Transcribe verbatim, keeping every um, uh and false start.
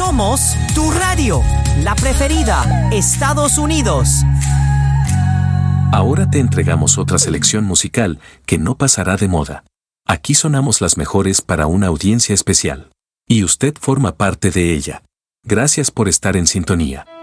Somos tu radio, la preferida, Estados Unidos. Ahora te entregamos otra selección musical que no pasará de moda. Aquí sonamos las mejores para una audiencia especial. Y usted forma parte de ella. Gracias por estar en sintonía.